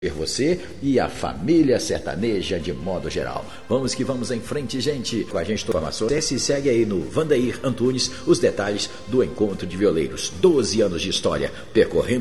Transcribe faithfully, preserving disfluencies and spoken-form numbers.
Você e a família sertaneja de modo geral. Vamos que vamos em frente, gente. Com a gente toda a informação. Se segue aí no Vandair Antunes os detalhes do encontro de violeiros. doze anos de história, percorrendo